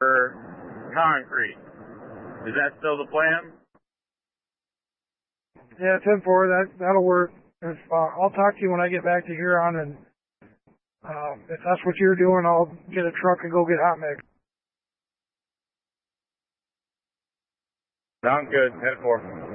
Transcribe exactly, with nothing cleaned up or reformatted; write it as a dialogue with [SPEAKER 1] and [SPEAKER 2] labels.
[SPEAKER 1] for concrete. Is that still the plan?
[SPEAKER 2] Yeah, ten four, that, that'll work. If, uh, I'll talk to you when I get back to Huron, and uh, if that's what you're doing, I'll get a truck and go get hot mix.
[SPEAKER 1] Sounds good. ten four.